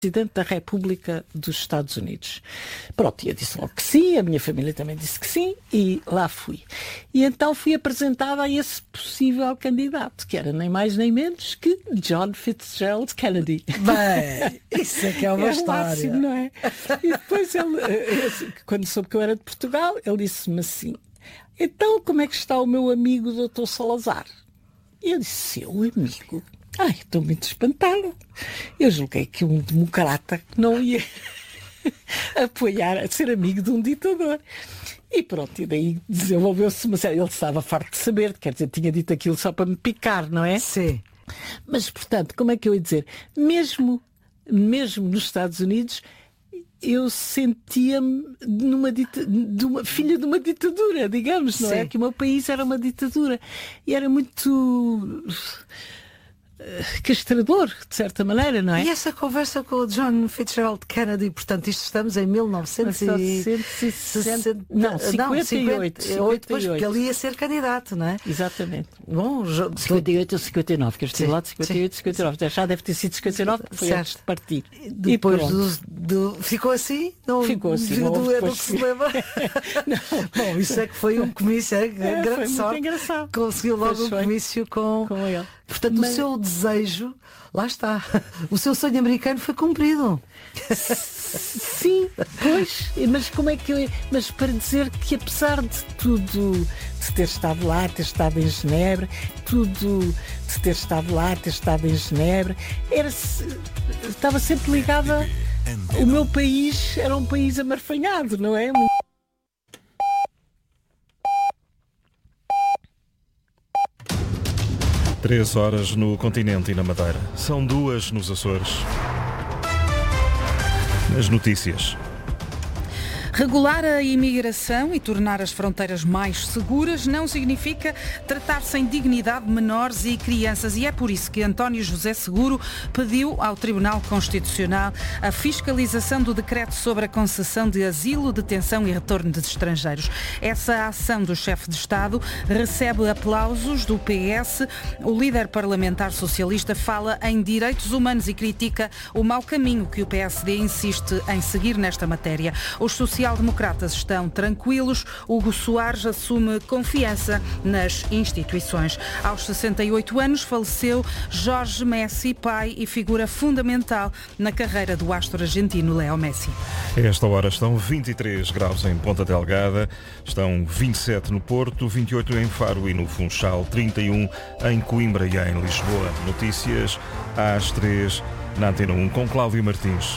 Presidente da República dos Estados Unidos. Pronto, eu disse logo que sim, a minha família também disse que sim, e lá fui. E então fui apresentada a esse possível candidato, que era nem mais nem menos que John Fitzgerald Kennedy. Bem, isso é que é uma história. Máximo, não é? E depois ele, quando soube que eu era de Portugal, ele disse-me assim, então como é que está o meu amigo Dr. Salazar? E eu disse, seu amigo? Ai, estou muito espantada. Eu julguei que um democrata não ia apoiar, a ser amigo de um ditador. E pronto, e daí desenvolveu-se uma série. Ele estava farto de saber, quer dizer, tinha dito aquilo só para me picar, não é? Sim. Mas, portanto, como é que eu ia dizer? Mesmo nos Estados Unidos, eu sentia-me filha de uma ditadura, digamos, não é? Sim. Que o meu país era uma ditadura. E era muito castrador, de certa maneira, não é? E essa conversa com o John Fitzgerald Kennedy, portanto, isto estamos em 1960... Não, 58. Depois, porque ele ia ser candidato, não é? Exatamente. Bom, 58 ou 59, que eu estive lá de 58 e 59. Já deve ter sido 59, porque foi antes de partir. Depois ficou assim? Não, ficou assim. Não se lembra? Bom, isso é que foi um comício, foi muito engraçado. Conseguiu logo um comício com ele. Portanto, o seu desejo, lá está, o seu sonho americano foi cumprido. Sim, pois, mas como é que mas para dizer que apesar de tudo, de ter estado lá, ter estado em Genebra, estava sempre ligada, o meu país era um país amarfanhado, não é? 3 horas no continente e na Madeira. São 2 nos Açores. As notícias. Regular a imigração e tornar as fronteiras mais seguras não significa tratar sem dignidade menores e crianças, e é por isso que António José Seguro pediu ao Tribunal Constitucional a fiscalização do decreto sobre a concessão de asilo, detenção e retorno de estrangeiros. Essa ação do chefe de Estado recebe aplausos do PS. O líder parlamentar socialista fala em direitos humanos e critica o mau caminho que o PSD insiste em seguir nesta matéria. Os socialdemocratas estão tranquilos. Hugo Soares assume confiança nas instituições. Aos 68 anos faleceu Jorge Messi, pai e figura fundamental na carreira do astro argentino Leo Messi. A esta hora estão 23 graus em Ponta Delgada, estão 27 no Porto, 28 em Faro e no Funchal, 31 em Coimbra e em Lisboa. Notícias às 3 na Antena 1 com Cláudio Martins.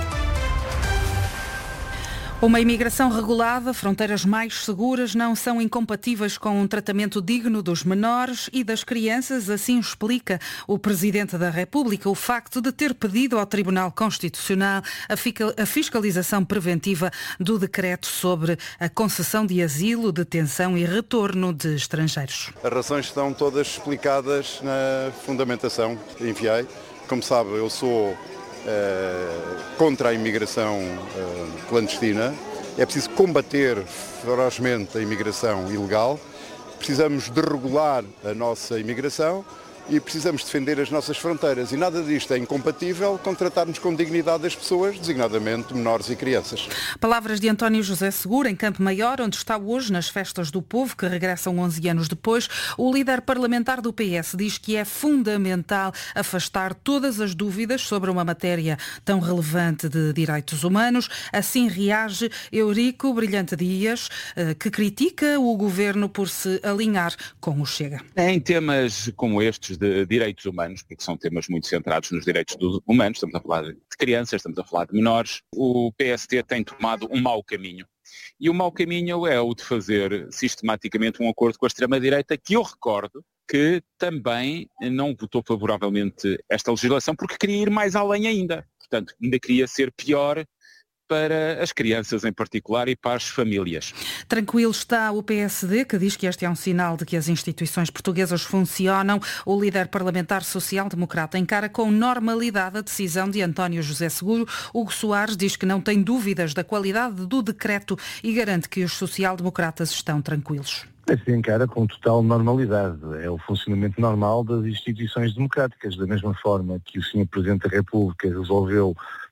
Uma imigração regulada, fronteiras mais seguras não são incompatíveis com um tratamento digno dos menores e das crianças, assim explica o Presidente da República o facto de ter pedido ao Tribunal Constitucional a fiscalização preventiva do decreto sobre a concessão de asilo, detenção e retorno de estrangeiros. As razões estão todas explicadas na fundamentação que enviei. Como sabe, eu sou contra a imigração clandestina. É preciso combater ferozmente a imigração ilegal. Precisamos de regular a nossa imigração e precisamos defender as nossas fronteiras. E nada disto é incompatível com tratarmos com dignidade as pessoas, designadamente menores e crianças. Palavras de António José Seguro, em Campo Maior, onde está hoje nas Festas do Povo, que regressam 11 anos depois. O líder parlamentar do PS diz que é fundamental afastar todas as dúvidas sobre uma matéria tão relevante de direitos humanos. Assim reage Eurico Brilhante Dias, que critica o governo por se alinhar com o Chega. Em temas como estes de direitos humanos, porque são temas muito centrados nos direitos humanos, estamos a falar de crianças, estamos a falar de menores, o PSD tem tomado um mau caminho. E o mau caminho é o de fazer sistematicamente um acordo com a extrema-direita, que eu recordo que também não votou favoravelmente esta legislação, porque queria ir mais além ainda. Portanto, ainda queria ser pior para as crianças em particular e para as famílias. Tranquilo está o PSD, que diz que este é um sinal de que as instituições portuguesas funcionam. O líder parlamentar social-democrata encara com normalidade a decisão de António José Seguro. Hugo Soares diz que não tem dúvidas da qualidade do decreto e garante que os social-democratas estão tranquilos. Se encara com total normalidade. É o funcionamento normal das instituições democráticas, da mesma forma que o Sr. Presidente da República resolveu